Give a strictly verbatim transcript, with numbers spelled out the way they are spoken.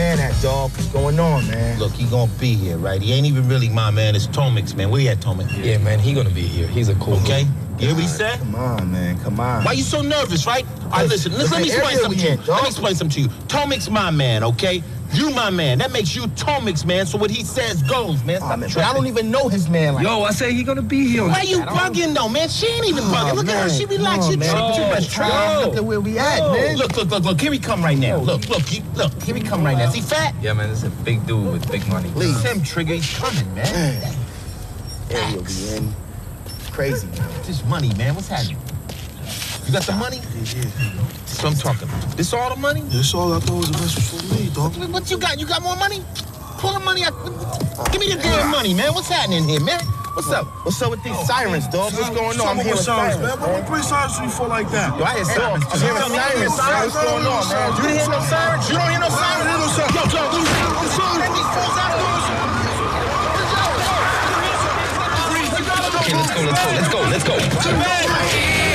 man at, dog? What's going on, man? Look, he gonna be here, right? He ain't even really my man. It's Tomix, man. Where you at, Tomix? Yeah, man, he gonna be here. He's a cool Okay? dude. You hear what he said? Come on, man. Come on. Why you so nervous, right? All right, listen. Listen, let me explain something to you. Let me explain something to you. Tomix my man, okay? You my man. That makes you Tomix, man. So what he says goes, man. Stop Oh, man, but I don't even know his man like Yo, I say he gonna be here. Why you bugging, though, man? She ain't even bugging. Look at her. She relaxed. Oh, You man. tripping too much. Try Yo. look at where we at, man. Look, look, look, look. Here he come right now. Look, look, he, look. Here he come right now. Is he fat? Yeah, man, this is a big dude with big money. Please. Him, Trigger. He's coming, man. Man. There he'll be in. It's crazy, man. This money, man. What's happening? You got the money? Yeah, That's what I'm talking about. This all the money? that's all I thought was the best for me, dog. What, what you got? You got more money? Pull the money out. Give me the damn money, man. What's happening here, man? What's up? What's up with these sirens, dog? What's going on? I'm What's hearing up with sirens, sirens, man. What man. bring sirens to you for like that? Yo, I hear sirens. I'm hearing sirens, man. What's going on, man? You didn't hear no sirens? You don't hear no I sirens? didn't hear no sirens. Yo, yo, yo. I'm sorry. Let these fools out there. Okay, let's go, let's go, let's go, let's go. Too bad.